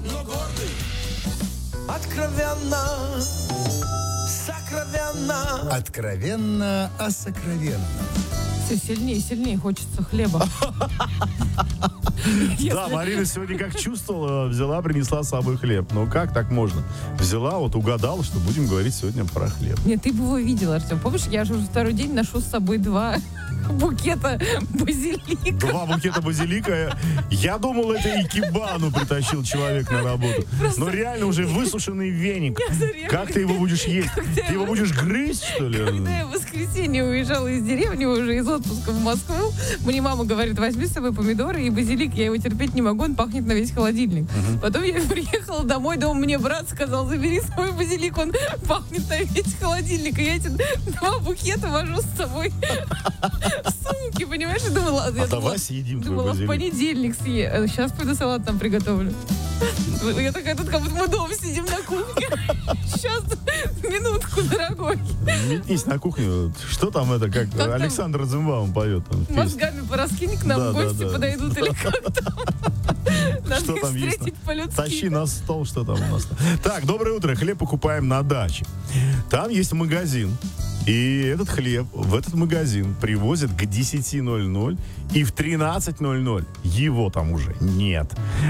но гордый. Откровенно, сокровенно. Откровенно о сокровенном. Все сильнее и сильнее хочется хлеба. Да, Марина сегодня как чувствовала, взяла, принесла с собой хлеб. Ну как так можно? Взяла, вот угадала, что будем говорить сегодня про хлеб. Нет, ты бы его видел, Артем. Помнишь, я же уже второй день ношу с собой 2 букета базилика. 2 букета базилика. Я думал, это икебану притащил человек на работу. Но реально уже высушенный веник. Как ты его будешь есть? Ты его будешь грызть, что ли? Когда я в воскресенье уезжала из деревни уже из отпуска в Москву, мне мама говорит, возьми с собой помидоры и базилик. Я его терпеть не могу, он пахнет на весь холодильник. Потом я приехала домой, дома мне брат сказал, забери свой базилик, он пахнет на весь холодильник. И я эти 2 букета вожу с собой в сумке, понимаешь? И думала, давай съедим твой думала, в базилик. понедельник съем. Сейчас пойду салат там приготовлю. Я такая, тут как будто мы дома сидим на кухне. Сейчас, минутку, дорогой. Метнись на кухню. Что там это, как там? Александр Розенбаум поет? Там, песню. Мозгами пораскинь, к нам Да, гости да. подойдут или как там. Надо Что их там есть? встретить по-людски. Тащи на стол, что там у нас. Так, доброе утро. Хлеб покупаем на даче. Там есть магазин. И этот хлеб в этот магазин привозят к 10:00, и в 13:00 его там уже нет.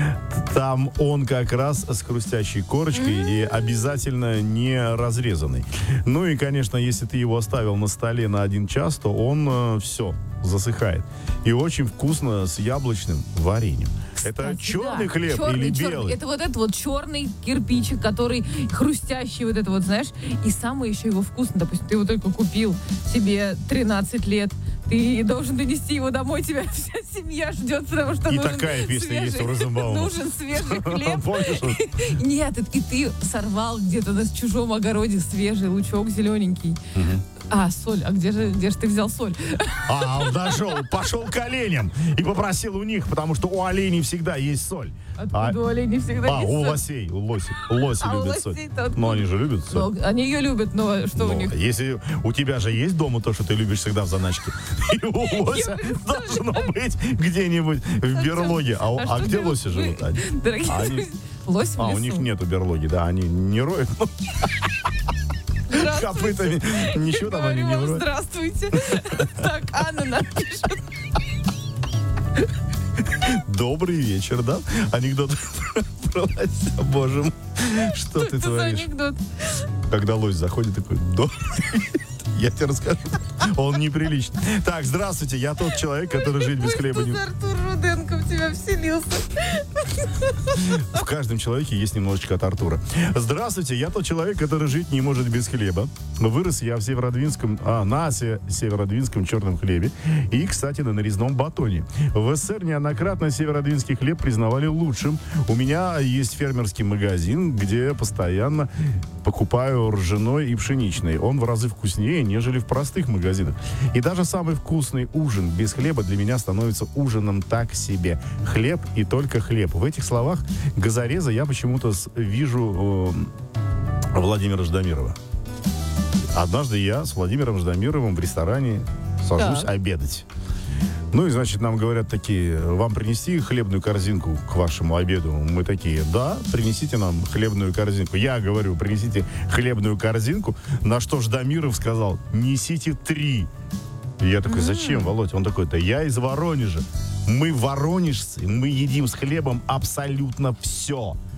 Там он как раз с хрустящей корочкой и обязательно не разрезанный. Ну и, конечно, если ты его оставил на столе на 1 час, то он все засыхает. И очень вкусно с яблочным вареньем. Это черный хлеб или белый? Это вот этот вот черный кирпичик, который хрустящий, вот это вот, знаешь. И самое еще его вкусно. Допустим, ты его только купил, тебе 13 лет. Ты должен донести его домой, тебя вся семья ждет, потому что И нужен такая песня свежий, есть у Розенбаума. нужен свежий хлеб. Помнишь? Нет, и ты сорвал где-то на чужом огороде свежий лучок зелененький. А, соль. А где же ты взял соль? А, он пошел к оленям и попросил у них, потому что у оленей всегда есть соль. Откуда у оленей всегда есть у соль? лосей, у лоси А у любят соль. лосей-то откуда? Но они же любят соль. Ну, они ее любят, но что у них? Если у тебя же есть дома то, что ты любишь всегда в заначке, и у лося должно быть где-нибудь в берлоге. А что где ты- лоси живут? Дорогие Они- друзья, лось в лесу. У них нету берлоги, да, они не роют копытами. Ничего там они Говорю не вам роют. здравствуйте. Так, Анна нам пишет. Добрый вечер, да? Анекдот про лося, боже мой. Что ты Это за творишь? анекдот. Когда лось заходит, такой, я тебе расскажу. Он неприличный. Так, здравствуйте, я тот человек, который жить без хлеба не... Ой, что за Артур Руденко в тебя вселился? В каждом человеке есть немножечко от Артура. Здравствуйте, я тот человек, который жить не может без хлеба. Вырос я в на северодвинском черном хлебе и, кстати, на нарезном батоне. В СССР неоднократно северодвинский хлеб признавали лучшим. У меня есть фермерский магазин, где я постоянно покупаю ржаной и пшеничный. Он в разы вкуснее, нежели в простых магазинах. И даже самый вкусный ужин без хлеба для меня становится ужином так себе. Хлеб и только хлеб. В этих словах газореза я почему-то вижу Владимира Ждамирова. Однажды я с Владимиром Ждамировым в ресторане сажусь обедать. Ну и, значит, нам говорят такие, вам принести хлебную корзинку к вашему обеду? Мы такие, да, принесите нам хлебную корзинку. Я говорю, принесите хлебную корзинку, на что Ждамиров сказал, несите 3. И я такой, зачем, Володь? Он такой, да я из Воронежа. Мы воронежцы, мы едим с хлебом абсолютно все.